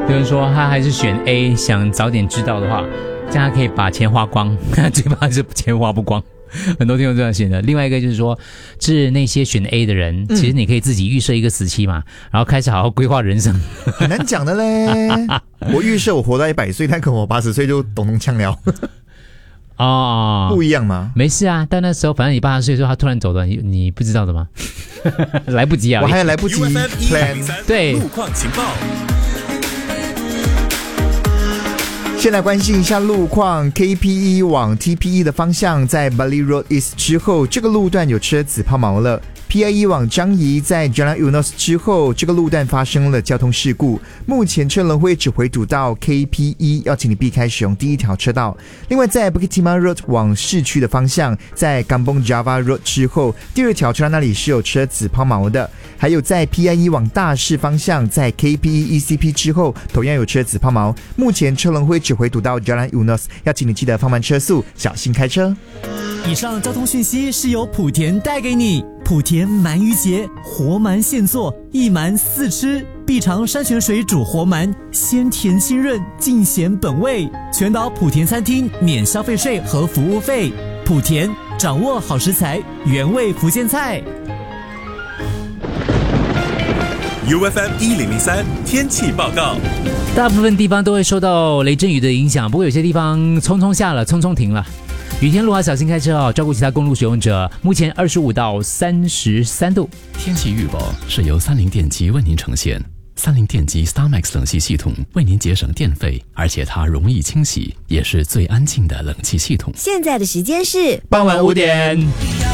有人说他还是选 A， 想早点知道的话，这样他可以把钱花光，最怕是钱花不光。很多听众这样选的。另外一个就是说，是那些选 A 的人，其实你可以自己预设一个死期嘛，然后开始好好规划人生。 很难讲的嘞。我预设我活到100岁，但可能我80岁就咚咚呛了。 哦， 不一样吗？ 没事啊，但那时候反正你80岁的时候他突然走了，你不知道的吗？来不及啊， 我还来不及 plan。 对， 路况情报。 先来关心一下路况 ，KPE 往 TPE 的方向，在 Bali Road East 之后，这个路段有车子抛锚了。PIE 往张沂在 Jalan Eunos 之后，这个路段发生了交通事故，目前车轮会只回堵到 KPE， 要请你避开使用第一条车道。另外，在 Bukit Timah Road 往市区的方向，在 Kampong Java Road 之后，第二条车道那里是有车子抛锚的。还有在 PIE 往大市方向，在 KPE ECP 之后，同样有车子抛锚，目前车轮会只回堵到 Jalan Eunos， 要请你记得放慢车速，小心开车。 以上交通讯息是由莆田带给你。莆田鳗鱼节，活鳗现做，一鳗4吃，必尝山泉水煮活鳗，鲜甜清润，尽显本味。全岛莆田餐厅免消费税和服务费。莆田掌握好食材，原味福建菜。 UFM 1003天气报告。 大部分地方都会受到雷阵雨的影响，不过有些地方匆匆下了，匆匆停了。雨天路滑小心开车哦，照顾其他公路使用者。目前25到33度。 天气预报是由三菱电机为您呈现。三菱电机 StarMax 冷气系统为您节省电费，而且它容易清洗，也是最安静的冷气系统。 现在的时间是傍晚5点。